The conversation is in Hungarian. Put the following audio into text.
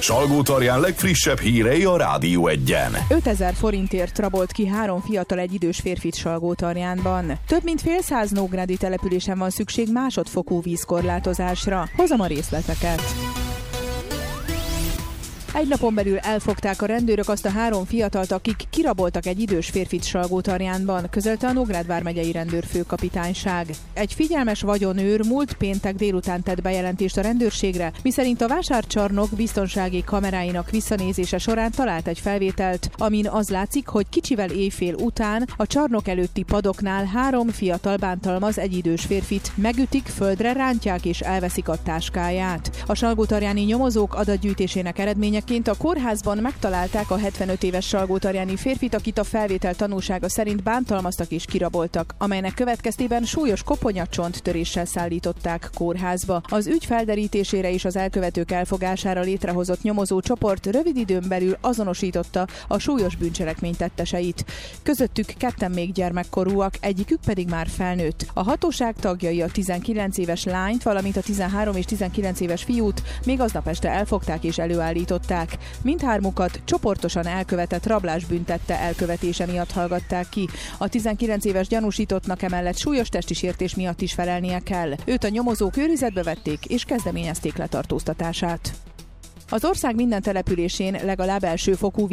Salgótarján legfrissebb hírei a Rádió 1-en. 5000 forintért rabolt ki 3 fiatal egy idős férfit Salgótarjánban. Több mint fél száz nógrádi településen van szükség másodfokú vízkorlátozásra. Hozom a részleteket. Egy napon belül elfogták a rendőrök azt a 3 fiatalt, akik kiraboltak egy idős férfit Salgótarjánban, közölte a Nógrád vármegyei rendőrfőkapitányság. Egy figyelmes vagyonőr múlt péntek délután tett bejelentést a rendőrségre, miszerint a vásárcsarnok biztonsági kameráinak visszanézése során talált egy felvételt, amin az látszik, hogy kicsivel éjfél után a csarnok előtti padoknál 3 fiatal bántalmaz egy idős férfit, megütik, földre rántják és elveszik a táskáját. A salgótarjáni nyomozók adatgyűjtésének eredménye a kórházban megtalálták a 75 éves salgótarjáni férfit, akit a felvétel tanúsága szerint bántalmaztak és kiraboltak, amelynek következtében súlyos koponyacsonttöréssel szállították kórházba. Az ügy felderítésére és az elkövetők elfogására létrehozott nyomozócsoport rövid időn belül azonosította a súlyos bűncselekmény tetteseit. Közöttük 2 még gyermekkorúak, egyikük pedig már felnőtt. A hatóság tagjai a 19 éves lányt, valamint a 13 és 19 éves fiút még aznap este elfogták és előállították. Mindhármukat csoportosan elkövetett rablás büntette elkövetése miatt hallgatták ki. A 19 éves gyanúsítottnak emellett súlyos testi sértés miatt is felelnie kell. Őt a nyomozók őrizetbe vették és kezdeményezték letartóztatását. Az ország minden településén legalább elsőfokú